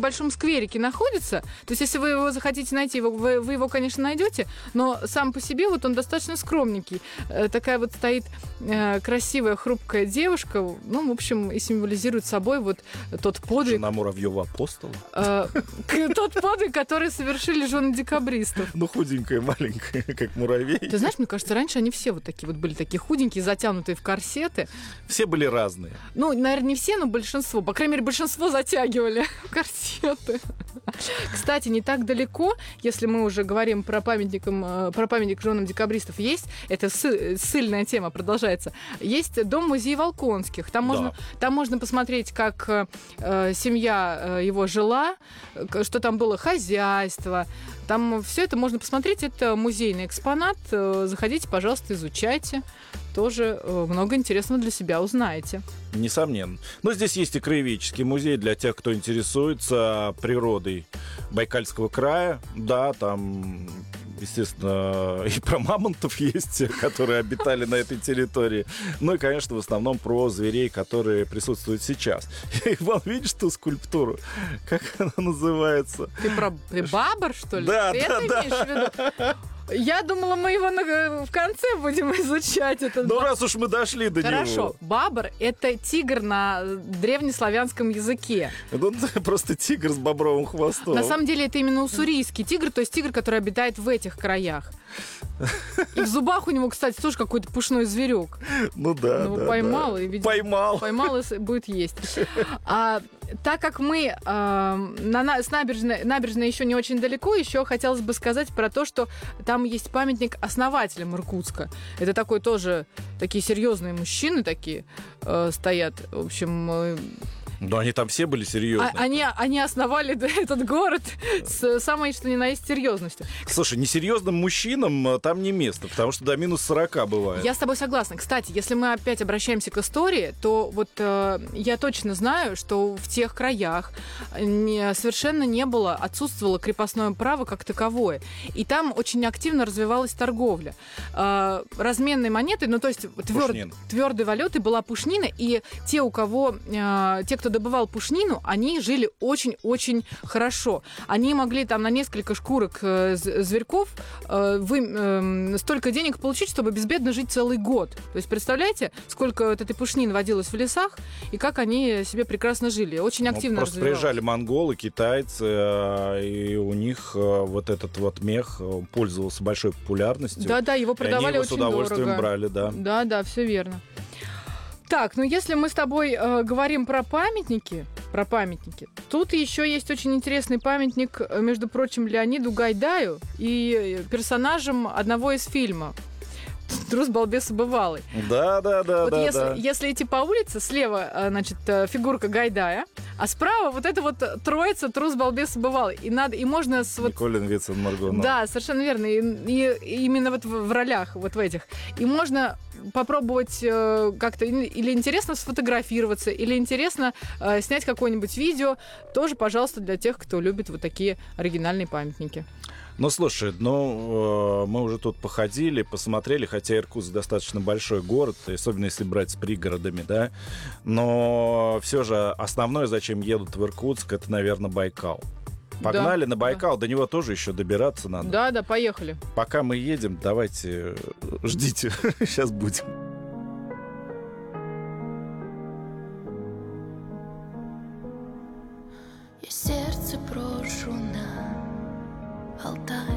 небольшом скверике находится. То есть, если вы его захотите найти, вы его, конечно, найдете, но сам по себе вот он достаточно скромненький. Такая вот стоит красивая, хрупкая девушка, ну, в общем, и символизирует собой вот тот подвиг. Жена Муравьева-апостола. Тот подвиг, который совершили жены декабристов. Ну, худенькая, маленькая, как муравей. Ты знаешь, мне кажется, раньше они все вот такие вот были, такие худенькие, затянутые в корсеты. Все были разные. Ну, наверное, не все, но большинство. По крайней мере, большинство затягивали в корсеты. Кстати, не так далеко, если мы уже говорим про памятник женам декабристов, есть, это ссыльная тема продолжается, есть дом-музей Волконских. Там можно посмотреть, как семья его жила, что там было хозяйство. Там все это можно посмотреть. Это музейный экспонат. Заходите, пожалуйста, изучайте. Тоже много интересного для себя узнаете. Несомненно. Но здесь есть и краеведческий музей для тех, кто интересуется природой Байкальского края. Да, там, естественно, и про мамонтов есть, которые обитали на этой территории. Ну и, конечно, в основном про зверей, которые присутствуют сейчас. Иван, видишь ту скульптуру? Как она называется? Ты про бабр, что ли? Да, Ты да, это да. имеешь в виду? Я думала, мы его в конце будем изучать. Ну, раз уж мы дошли до него. Хорошо. Бабр – это тигр на древнеславянском языке. Это просто тигр с бобровым хвостом. На самом деле, это именно уссурийский тигр, то есть тигр, который обитает в этих краях. И в зубах у него, кстати, тоже какой-то пушной зверек. Ну да, Ну, да, поймал, да. и, видимо, Поймал и будет есть. Так как мы с набережной еще не очень далеко, еще хотелось бы сказать про то, что там есть памятник основателям Иркутска. Это такой тоже, такие серьезные мужчины такие стоят. В общем... Да, они там все были серьезные. Они основали этот город с самой, что ни на есть, серьезностью. Слушай, несерьезным мужчинам там не место, потому что до минус 40 бывает. Я с тобой согласна. Кстати, если мы опять обращаемся к истории, то вот я точно знаю, что в тех краях совершенно отсутствовало крепостное право как таковое. И там очень активно развивалась торговля. Разменной монетой, ну то есть твердой валютой была пушнина, и те, кто добывал пушнину, они жили очень-очень хорошо. Они могли там на несколько шкурок зверьков столько денег получить, чтобы безбедно жить целый год. То есть, представляете, сколько вот этой пушнины водилось в лесах, и как они себе прекрасно жили. Очень активно просто развивалось. приезжали монголы, китайцы, и у них вот этот вот мех пользовался большой популярностью. Да-да, его продавали очень дорого. Они его с удовольствием брали, да. Да-да, все верно. Так, ну если мы с тобой говорим про памятники, тут еще есть очень интересный памятник, между прочим, Леониду Гайдаю и персонажам одного из фильмов. Трус, балбес и бывалый. Да. Если идти по улице, слева, значит, фигурка Гайдая, а справа вот эта вот троица трус, балбес и бывалый. И можно... Николин Вицин Маргонов. Да, совершенно верно. И именно вот в ролях вот в этих. И можно попробовать как-то или интересно сфотографироваться, или интересно снять какое-нибудь видео. Тоже, пожалуйста, для тех, кто любит вот такие оригинальные памятники. Ну, слушай, мы уже тут походили, посмотрели, хотя Иркутск достаточно большой город, особенно если брать с пригородами, да, но все же основное, зачем едут в Иркутск, это, наверное, Байкал. Погнали на Байкал, до него тоже еще добираться надо. Да, поехали. Пока мы едем, давайте, ждите, сейчас будем. Я сердце брошу на Алтай.